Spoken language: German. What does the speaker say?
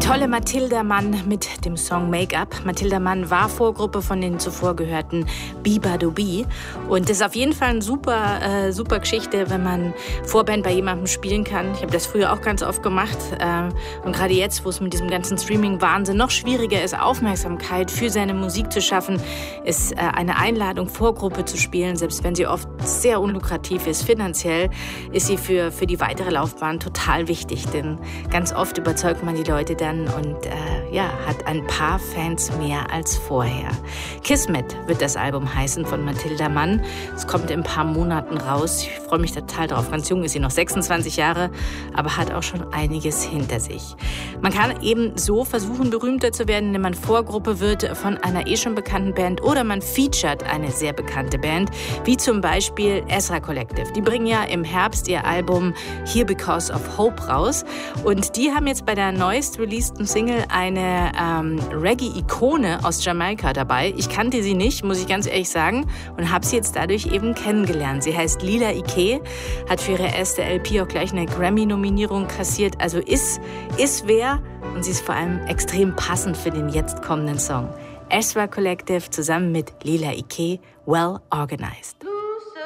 Tolle Mathilda Mann mit dem Song Make-up. Mathilda Mann war Vorgruppe von den zuvor gehörten Bibadobie. Und das ist auf jeden Fall eine super Geschichte, wenn man Vorband bei jemandem spielen kann. Ich habe das früher auch ganz oft gemacht. Und gerade jetzt, wo es mit diesem ganzen Streaming-Wahnsinn noch schwieriger ist, Aufmerksamkeit für seine Musik zu schaffen, ist eine Einladung, Vorgruppe zu spielen, selbst wenn sie oft sehr unlukrativ ist finanziell, ist sie für die weitere Laufbahn total wichtig. Denn ganz oft überzeugt man die Leute dann und hat ein paar Fans mehr als vorher. Kismet wird das Album heißen von Mathilda Mann. Es kommt in ein paar Monaten raus. Ich freue mich total drauf. Ganz jung ist sie noch, 26 Jahre, aber hat auch schon einiges hinter sich. Man kann eben so versuchen, berühmter zu werden, indem man Vorgruppe wird von einer schon bekannten Band oder man featured eine sehr bekannte Band, wie zum Beispiel Ezra Collective. Die bringen ja im Herbst ihr Album Here Because of Hope raus und die haben jetzt bei der neuest releaseden Single eine Reggae-Ikone aus Jamaika dabei. Ich kannte sie nicht, muss ich ganz ehrlich sagen, und habe sie jetzt dadurch eben kennengelernt. Sie heißt Lila Iké, hat für ihre erste LP auch gleich eine Grammy-Nominierung kassiert, also ist wer, und sie ist vor allem extrem passend für den jetzt kommenden Song. Ezra Collective zusammen mit Lila Iké, Well Organized.